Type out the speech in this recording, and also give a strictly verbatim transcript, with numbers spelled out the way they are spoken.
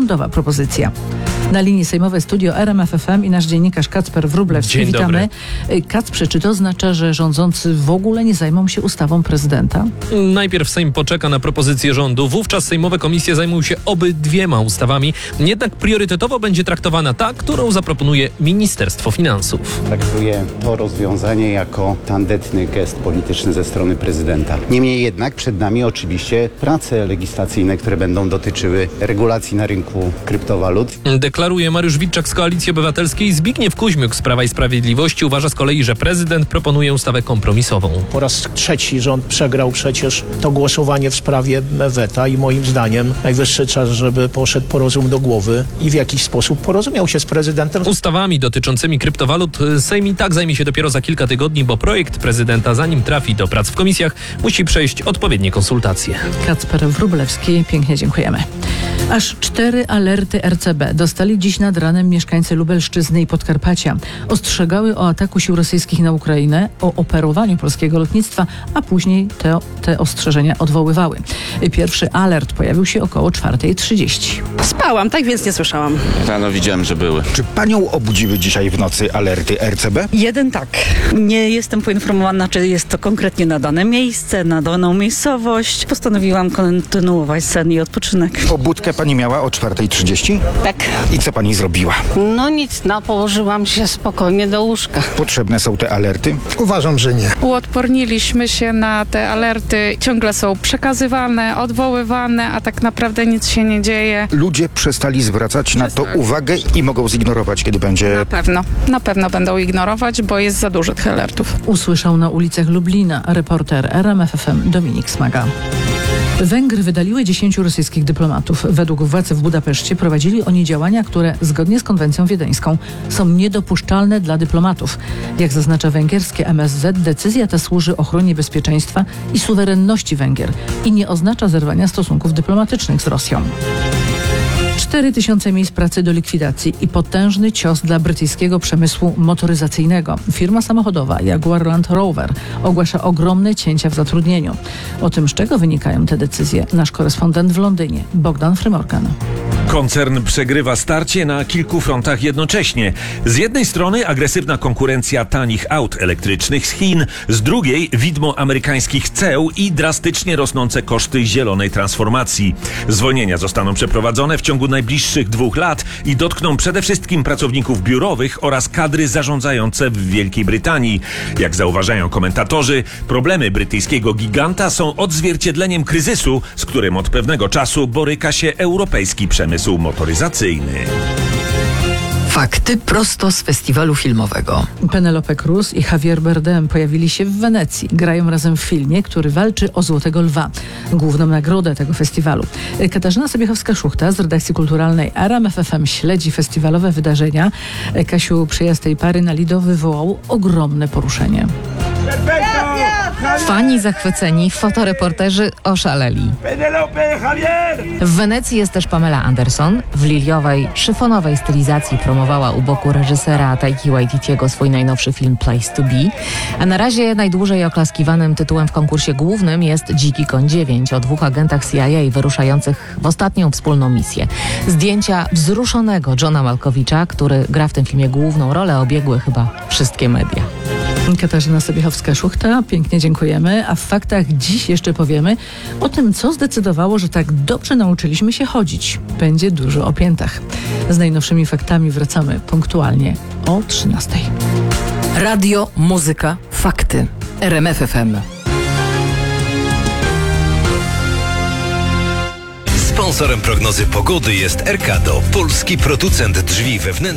rządowa propozycja. Na linii sejmowej studio R M F F M i nasz dziennikarz Kacper Wróblewski. Dzień Witamy. dobry. Kacprze, czy to oznacza, że rządzący w ogóle nie zajmą się ustawą prezydenta? Najpierw Sejm poczeka na propozycję rządu, wówczas sejmowe komisje zajmą się obydwiema ustawami. Jednak priorytetowo będzie traktowana ta, którą zaproponuje Ministerstwo Finansów. Traktuję to rozwiązanie jako tandetny gest polityczny ze strony prezydenta. Niemniej jednak przed nami oczywiście prace legislacyjne, które będą dotyczyły regulacji na rynku kryptowalut. Deklaruje Mariusz Witczak z Koalicji Obywatelskiej. Zbigniew Kuźmiuk z Prawa i Sprawiedliwości uważa z kolei, że prezydent proponuje ustawę kompromisową. Po raz trzeci rząd przegrał przecież to głosowanie w sprawie weta i moim zdaniem najwyższy czas, żeby poszedł po rozum do głowy i w jakiś sposób porozumiał się z prezydentem. Ustawami dotyczącymi kryptowalut Sejm i tak zajmie się dopiero za kilka tygodni, bo projekt prezydenta, zanim trafi do prac w komisjach, musi przejść odpowiednie konsultacje. Kacper Wróblewski, pięknie dziękujemy. Aż cztery alerty R C B dostali dziś nad ranem mieszkańcy Lubelszczyzny i Podkarpacia. Ostrzegały o ataku sił rosyjskich na Ukrainę, o operowaniu polskiego lotnictwa, a później te, te ostrzeżenia odwoływały. Pierwszy alert pojawił się około czwartej trzydzieści. Spałam, tak więc nie słyszałam. Rano widziałem, że były. Czy panią obudziły dzisiaj w nocy alerty R C B? Jeden tak. Nie jestem poinformowana, czy jest to konkretnie na dane miejsce, na daną miejscowość. Postanowiłam kontynuować sen i odpoczynek. Pobudkę pani miała o czwartej trzydzieści? Tak. I co pani zrobiła? No nic, no położyłam się spokojnie do łóżka. Potrzebne są te alerty? Uważam, że nie. Uodporniliśmy się na te alerty. Ciągle są przekazywane, odwoływane, a tak naprawdę nic się nie dzieje. Ludzie przestali zwracać na to uwagę i mogą zignorować, kiedy będzie... Na pewno, na pewno będą ignorować, bo jest za dużo tych alertów. Usłyszał na ulicach Lublina reporter R M F F M Dominik Smaga. Węgry wydaliły dziesięciu rosyjskich dyplomatów. Według władz w Budapeszcie prowadzili oni działania, które zgodnie z konwencją wiedeńską są niedopuszczalne dla dyplomatów. Jak zaznacza węgierskie M S Z, decyzja ta służy ochronie bezpieczeństwa i suwerenności Węgier i nie oznacza zerwania stosunków dyplomatycznych z Rosją. cztery tysiące miejsc pracy do likwidacji i potężny cios dla brytyjskiego przemysłu motoryzacyjnego. Firma samochodowa Jaguar Land Rover ogłasza ogromne cięcia w zatrudnieniu. O tym, z czego wynikają te decyzje, nasz korespondent w Londynie, Bogdan Frymorkan. Koncern przegrywa starcie na kilku frontach jednocześnie. Z jednej strony agresywna konkurencja tanich aut elektrycznych z Chin, z drugiej widmo amerykańskich ceł i drastycznie rosnące koszty zielonej transformacji. Zwolnienia zostaną przeprowadzone w ciągu najbliższych dwóch lat i dotkną przede wszystkim pracowników biurowych oraz kadry zarządzające w Wielkiej Brytanii. Jak zauważają komentatorzy, problemy brytyjskiego giganta są odzwierciedleniem kryzysu, z którym od pewnego czasu boryka się europejski przemysł motoryzacyjny. Fakty prosto z festiwalu filmowego. Penelope Cruz i Javier Bardem pojawili się w Wenecji. Grają razem w filmie, który walczy o Złotego Lwa, główną nagrodę tego festiwalu. Katarzyna Sobiechowska-Szuchta z redakcji kulturalnej R M F F M śledzi festiwalowe wydarzenia. Kasiu, przyjazd tej pary na Lido wywołał ogromne poruszenie. Fani zachwyceni, fotoreporterzy oszaleli. W Wenecji jest też Pamela Anderson. W liliowej, szyfonowej stylizacji promowała u boku reżysera Taiki Waititiego swój najnowszy film Place to Be. A na razie najdłużej oklaskiwanym tytułem w konkursie głównym jest Dziki Koń dziewięć o dwóch agentach C I A wyruszających w ostatnią wspólną misję. Zdjęcia wzruszonego Johna Malkowicza, który gra w tym filmie główną rolę, obiegły chyba wszystkie media. Katarzyna Sobiechowska-Szuchta, pięknie dziękujemy. A w faktach dziś jeszcze powiemy o tym, co zdecydowało, że tak dobrze nauczyliśmy się chodzić. Będzie dużo o piętach. Z najnowszymi faktami wracamy punktualnie o trzynastej. Radio, muzyka, fakty. R M F F M. Sponsorem prognozy pogody jest Erkado, polski producent drzwi wewnętrznych.